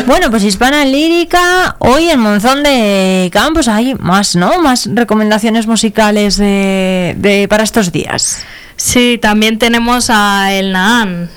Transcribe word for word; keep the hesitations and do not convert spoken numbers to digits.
Bueno, pues Hispana Lírica, hoy en Monzón de Campos hay más, ¿no? Más recomendaciones musicales de, de para estos días. Sí, también tenemos a El Nahán.